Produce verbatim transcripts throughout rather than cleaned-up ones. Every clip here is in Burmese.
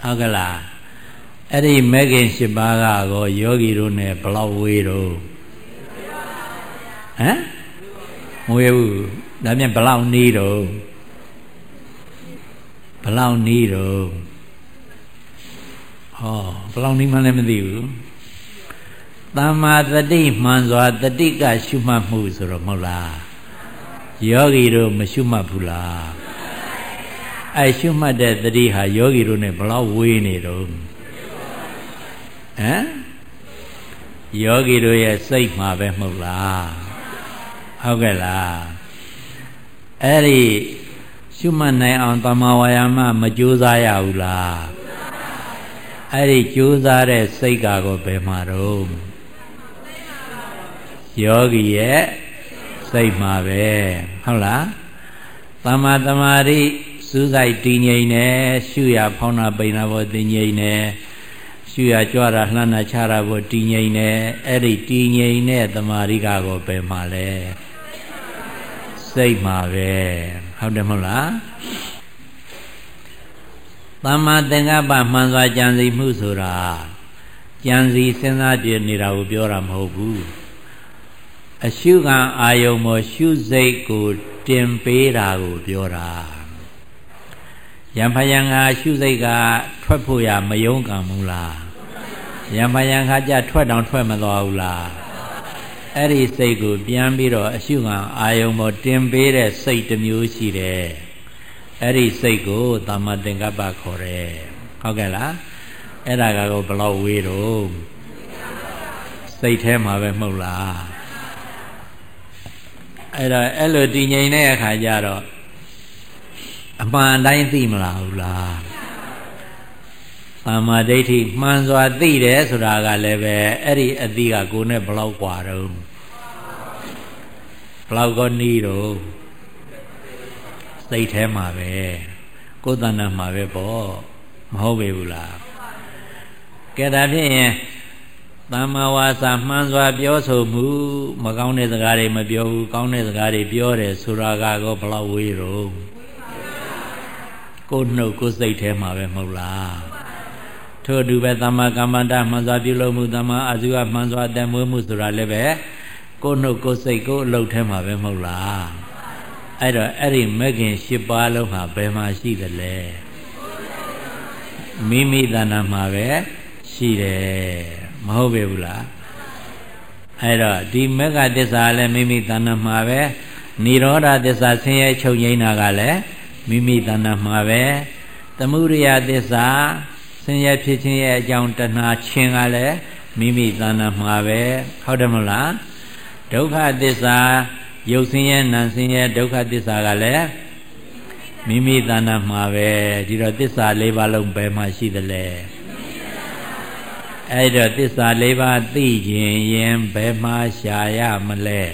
ဟုတ်ကလားအဲ့ဒီမဲခင်၈ပါးကတော့ယောဂီတို့နဲ့ဘလောက်ဝေးတော့ဟမ်မဝေးဘူးဒါပြန်ဘလောက်နီးတော့ဘလောက်နီးတော့ဟောဘလောက်နီးမှလည်းမသိဘူးသမ္မာတတိမှန်စွာတတိကရှုမှတ်မှုဆိုတော့မဟုတ်လားယောဂီတို့မရှုမှတ်ဘူးလားအဲရှုမှတ်တဲ့တတိဟာယောဂီတို့နဲ့ဘလောက်ဝေးနေတော့ဟမ်ယောဂီတို့ရဲ့စိတ်မှာပဲမဟုတ်လားဟုတ်ကဲ့လားအဲ့ဒီရှုမှတ်နိုင်အောင်တမ္မာဝါယာမမကြိုးစားရဘူးလားအဲ့ဒီကြိုးစားတဲ့စိတ်ကောဘယ်မှာတော့ယောဂီရဲ့စိတ်မှာပဲဟုတ်လားသမ္မာသမာဓိစူးစိုက်တည်ငြိမ်နေရှုရဖောင်းတာပိန်တာဘောတည်ငြိမ်နေရှုရကြွတာလှမ်းတာချတာဘောတည်ငြိမ်နေအဲ့ဒီတည်ငြိမ်တဲ့သမာဓိကောဘယ်မှာလဲစိတ်မှာပဲဟုတ်တယ်မဟုတ်လားသမ္မာသင်္ကပ္ပမှန်စွာကြံစီမှုဆိုတာကြံစီစဉ်းစားပြနေတာကိုပြောတာမဟုတ်ဘူးအရှုခံအာယုံမောရှုစိတ်ကိုတင်ပေးတာကိုပြောတာယံဖယံကရှုစိတ်ကထွက်ဖို့ရမယုံကံဘူးလားယံဖယံခါကြထွက်တောင်ထွက်မသွားဘူးလားအဲ့ဒီစိတ်ကိုပြန်ပြီးတော့အရှုခံအာယုံမောတင်ပေးတဲ့စိတ်တစ်မျိုးရှိတယ်အဲ့ဒီစိတ်ကိုသမ္မာသင်္ကပ္ပခေါ်တယ်ဟုတ်ကဲ့လားအဲ့ဒါကတော့ဘယ်လောက်ဝေးတော့စိတ်ထဲမှာပဲမဟုတ်လားအဲ့တော့အဲ့လိုတည်ငြိမ်တဲ့အခါကျတော့အမှန်တိုင်းသိမလားဘူးလားသမ္မာဒိဋ္ဌိမှန်စွာသိတယ်ဆိုတာကလည်းပဲအဲ့ဒီအသိကကိုယ်နဲ့ဘယ်လောက်กว่าတော့ဘယ်လောက်ကောနီးတော့စိတ်ထဲမှာပဲကိုယ်တဏ္ဍာမှာပဲပေါ့မဟုတ်ပေဘူးလားကဲဒါဖြင့်သမ္မာဝါစာမှန်စွာပြောဆိုမှုမကောင်းတဲ့စကားတွေမပြောဘူးကောင်းတဲ့စကားတွေပြောတယ်ဆိုတာကောဘလောက်ဝေးတော့ကိုယ်နှုတ်ကိုယ်စိတ်ထဲမှာပဲမဟုတ်လားထို့အတူပဲသမ္မာကမ္မန္တမှန်စွာပြုလုပ်မှုသမ္မာအာဇီဝမှန်စွာတည်မွေးမှုဆိုတာလည်းပဲကိုယ်နှုတ်ကိုယ်စိတ်ကိုယ်အလုပ်ထဲမှာပဲမဟုတ်လားအဲ့တော့အဲ့ဒီမဂ်ခင်၈ပါးလုံးဟာဘယ်မှာရှိသလဲမိမိတဏ္ဍာမှာပဲရှိတယ်မဟုတ်ပေဘူးလားအဲ့တော့ဒီမဂ္ဂသစ္စာလည်းမိမိတဏ္ဍာမှာပဲនិရောဓသစ္စာဆင်းရဲချုပ်ငြိမ်းတာကလည်းမိမိတဏ္ဍာမှာပဲသမုဒယသစ္စာဆင်းရဲဖြစ်ခြင်းရဲ့အကြောင်းတဏှာခြင်းကလည်းမိမိတဏ္ဍာမှာပဲဟုတ်တယ်မဟုတ်လားဒုက္ခသစ္စာရုပ်ဆင်းရဲနာမ်ဆင်းရဲဒုက္ခသစ္စာကလည်းမိမိတဏ္ဍာမှာပဲဒီတော့သစ္စာ၄ပါးလုံးဘယ်မှာရှိသလဲအဲ့တော့သစ္စာ၄ပါးသိခြင်းရင်ဘယ်မှာရှာရမလဲ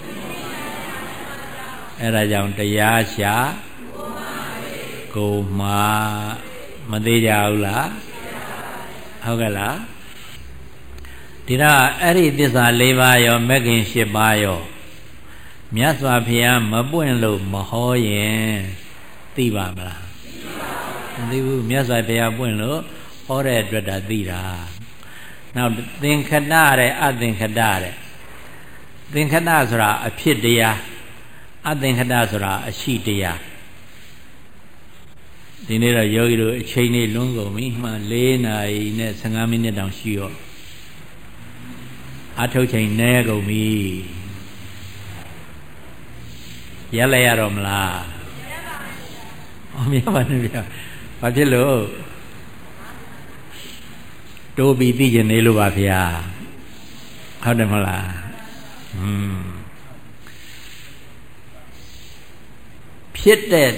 အဲ့ဒါကြောင့်တရားရှာကိုမှမသိကြဘူးလားဟုတ်ကဲ့လားဒီတော့အဲ့ဒီသစ္စာ၄ပါးရောမဂ်ခင်၈ပါးရောမြတ်စွာဘုရားမပွင့်လို့မဟောရင်သိပါမလားမသိဘူးမြတ်စွာဘုရားပွင့်လို့ဟောတဲ့အတွက်ဒါသိတာနောက်သင်္ခတတဲ့အသင်္ခတတဲ့သင်္ခတဆိုတာအဖြစ်တရားအသင်္ခတဆိုတာအရှိတရားဒီနေ့တော့ယောဂီတို့အချိန်လေးလွန်းကုန်ပြီမှ၄နာရီနဲ့၁၅မိနစ်တောင်ရှိရောအထုတ်ချိန်နဲကုန်ပြီရက်လိုက်ရတော့မလားမရပါဘူးဗျာဘာဖြစ်လို့တိုးပြီးသိကျင်နေလို့ပါဗျာဟုတ်တယ်မဟုတ်လားอืมဖြစ်တဲ့